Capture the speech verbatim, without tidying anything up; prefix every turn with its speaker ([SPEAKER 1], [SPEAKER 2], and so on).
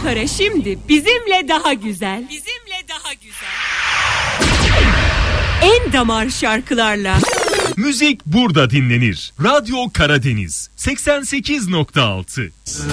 [SPEAKER 1] Kara şimdi bizimle daha güzel. Bizimle daha güzel. En damar şarkılarla.
[SPEAKER 2] Müzik burada dinlenir. Radyo Karadeniz seksen sekiz nokta altı.